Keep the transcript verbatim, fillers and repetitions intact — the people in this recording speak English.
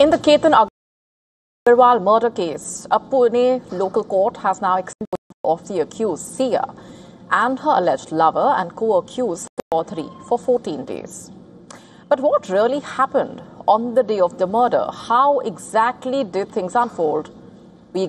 In the Ketan Agarwal murder case, a Pune local court has now extended of the accused Sia and her alleged lover and co-accused Chaudhary for fourteen days. But what really happened on the day of the murder? How exactly did things unfold?